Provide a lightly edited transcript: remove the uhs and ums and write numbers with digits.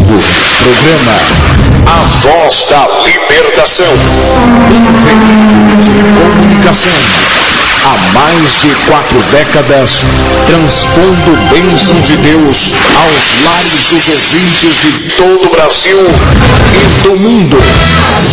Programa A Voz da Libertação. Um veículo de comunicação. Há mais de 4 décadas, transpondo bênçãos de Deus aos lares dos ouvintes de todo o Brasil e do mundo.